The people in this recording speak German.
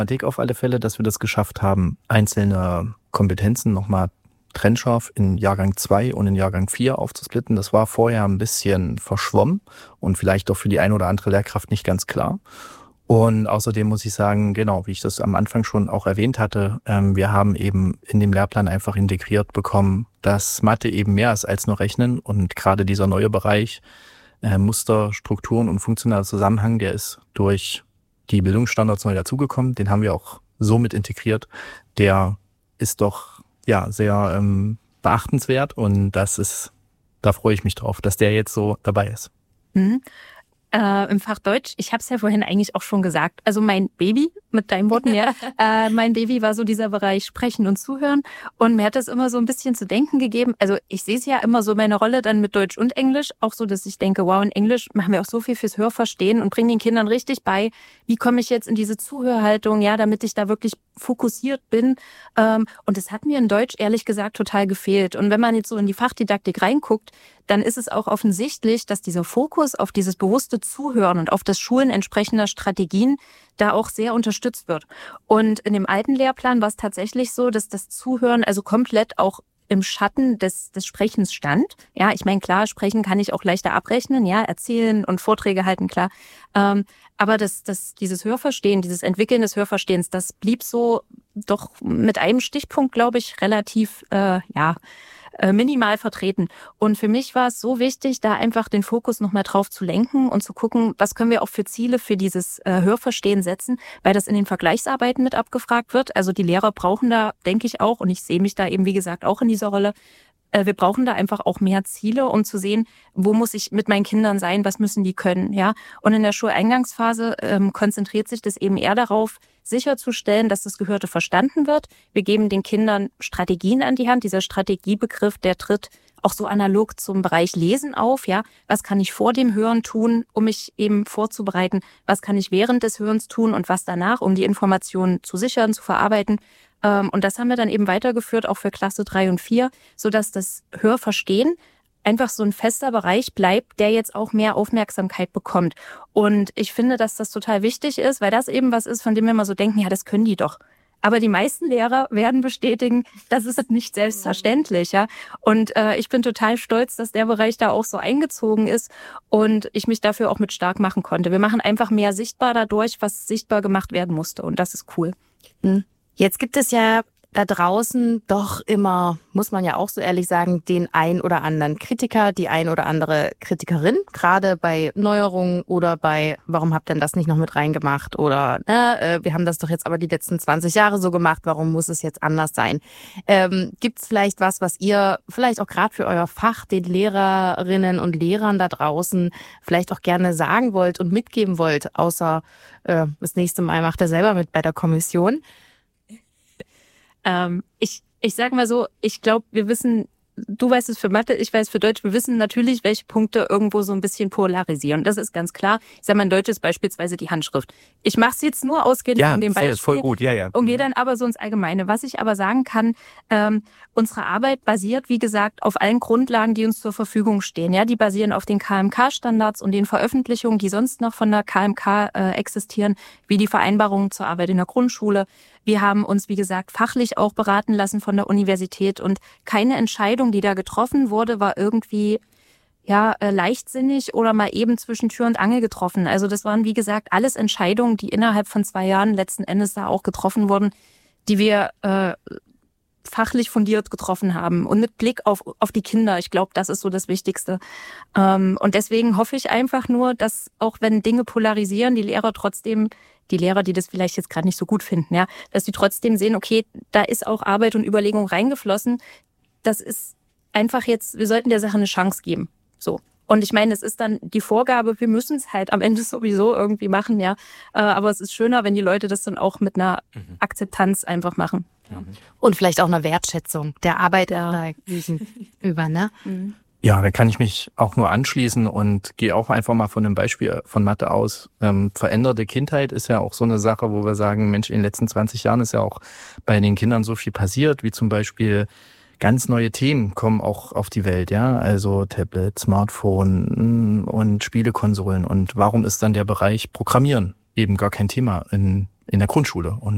Mathematik auf alle Fälle, dass wir das geschafft haben, einzelne Kompetenzen nochmal trennscharf in Jahrgang 2 und in Jahrgang 4 aufzusplitten. Das war vorher ein bisschen verschwommen und vielleicht auch für die eine oder andere Lehrkraft nicht ganz klar. Und außerdem muss ich sagen, genau, wie ich das am Anfang schon auch erwähnt hatte, wir haben eben in dem Lehrplan einfach integriert bekommen, dass Mathe eben mehr ist als nur Rechnen. Und gerade dieser neue Bereich Muster, Strukturen und funktionaler Zusammenhang, der ist durch die Bildungsstandards neu dazugekommen. Den haben wir auch so mit integriert. Der ist doch sehr beachtenswert und da freue ich mich drauf, dass der jetzt so dabei ist. Mhm. Im Fach Deutsch, ich habe es ja vorhin eigentlich auch schon gesagt, also mein Baby, mit deinen Worten, ja, mein Baby war so dieser Bereich Sprechen und Zuhören und mir hat das immer so ein bisschen zu denken gegeben. Also ich sehe es ja immer so meine Rolle dann mit Deutsch und Englisch, auch so, dass ich denke, wow, in Englisch machen wir auch so viel fürs Hörverstehen und bringen den Kindern richtig bei, wie komme ich jetzt in diese Zuhörhaltung, ja, damit ich da wirklich fokussiert bin. Und das hat mir in Deutsch ehrlich gesagt total gefehlt. Und wenn man jetzt so in die Fachdidaktik reinguckt, dann ist es auch offensichtlich, dass dieser Fokus auf dieses bewusste Zuhören und auf das Schulen entsprechender Strategien da auch sehr unterstützt wird. Und in dem alten Lehrplan war es tatsächlich so, dass das Zuhören also komplett auch im Schatten des Sprechens stand. Ja, ich meine, klar, sprechen kann ich auch leichter abrechnen, ja, erzählen und Vorträge halten, klar. Aber dieses Hörverstehen, dieses Entwickeln des Hörverstehens, das blieb so doch mit einem Stichpunkt, glaube ich, relativ, minimal vertreten. Und für mich war es so wichtig, da einfach den Fokus nochmal drauf zu lenken und zu gucken, was können wir auch für Ziele für dieses Hörverstehen setzen, weil das in den Vergleichsarbeiten mit abgefragt wird. Also die Lehrer brauchen da, denke ich auch, und ich sehe mich da eben, wie gesagt, auch in dieser Rolle, wir brauchen da einfach auch mehr Ziele, um zu sehen, wo muss ich mit meinen Kindern sein, was müssen die können, ja. Und in der Schuleingangsphase konzentriert sich das eben eher darauf, sicherzustellen, dass das Gehörte verstanden wird. Wir geben den Kindern Strategien an die Hand. Dieser Strategiebegriff, der tritt auch so analog zum Bereich Lesen auf, ja. Was kann ich vor dem Hören tun, um mich eben vorzubereiten? Was kann ich während des Hörens tun und was danach, um die Informationen zu sichern, zu verarbeiten? Und das haben wir dann eben weitergeführt, auch für Klasse 3 und 4, sodass das Hörverstehen einfach so ein fester Bereich bleibt, der jetzt auch mehr Aufmerksamkeit bekommt. Und ich finde, dass das total wichtig ist, weil das eben was ist, von dem wir immer so denken, ja, das können die doch. Aber die meisten Lehrer werden bestätigen, das ist nicht selbstverständlich, ja. Und ich bin total stolz, dass der Bereich da auch so eingezogen ist und ich mich dafür auch mit stark machen konnte. Wir machen einfach mehr sichtbar dadurch, was sichtbar gemacht werden musste. Und das ist cool. Jetzt gibt es ja da draußen doch immer, muss man ja auch so ehrlich sagen, den ein oder anderen Kritiker, die ein oder andere Kritikerin, gerade bei Neuerungen oder bei, warum habt ihr denn das nicht noch mit reingemacht? Oder wir haben das doch jetzt aber die letzten 20 Jahre so gemacht, warum muss es jetzt anders sein? Gibt es vielleicht was ihr vielleicht auch gerade für euer Fach den Lehrerinnen und Lehrern da draußen vielleicht auch gerne sagen wollt und mitgeben wollt, außer das nächste Mal macht er selber mit bei der Kommission? Ich sage mal so, ich glaube, wir wissen, du weißt es für Mathe, ich weiß für Deutsch, wir wissen natürlich, welche Punkte irgendwo so ein bisschen polarisieren. Das ist ganz klar. Ich sage mal, in Deutsch ist beispielsweise die Handschrift. Ich mache es jetzt nur ausgehend von dem Beispiel. Ja, ist voll gut, ja. Und gehe dann aber so ins Allgemeine. Was ich aber sagen kann, unsere Arbeit basiert, wie gesagt, auf allen Grundlagen, die uns zur Verfügung stehen. Ja, die basieren auf den KMK-Standards und den Veröffentlichungen, die sonst noch von der KMK existieren, wie die Vereinbarungen zur Arbeit in der Grundschule. Wir haben uns, wie gesagt, fachlich auch beraten lassen von der Universität und keine Entscheidung, die da getroffen wurde, war irgendwie leichtsinnig oder mal eben zwischen Tür und Angel getroffen. Also das waren, wie gesagt, alles Entscheidungen, die innerhalb von 2 Jahren letzten Endes da auch getroffen wurden, die wir fachlich fundiert getroffen haben und mit Blick auf die Kinder. Ich glaube, das ist so das Wichtigste. Und deswegen hoffe ich einfach nur, dass auch wenn Dinge polarisieren, die Lehrer, die das vielleicht jetzt gerade nicht so gut finden, ja, dass die trotzdem sehen, okay, da ist auch Arbeit und Überlegung reingeflossen. Das ist einfach jetzt, wir sollten der Sache eine Chance geben. So. Und ich meine, es ist dann die Vorgabe, wir müssen es halt am Ende sowieso irgendwie machen, ja. Aber es ist schöner, wenn die Leute das dann auch mit einer Akzeptanz einfach machen. Und vielleicht auch einer Wertschätzung der Arbeit über, ne? Ja, da kann ich mich auch nur anschließen und gehe auch einfach mal von einem Beispiel von Mathe aus. Veränderte Kindheit ist ja auch so eine Sache, wo wir sagen, Mensch, in den letzten 20 Jahren ist ja auch bei den Kindern so viel passiert, wie zum Beispiel ganz neue Themen kommen auch auf die Welt, ja, also Tablet, Smartphone und Spielekonsolen. Und warum ist dann der Bereich Programmieren eben gar kein Thema in der Grundschule? Und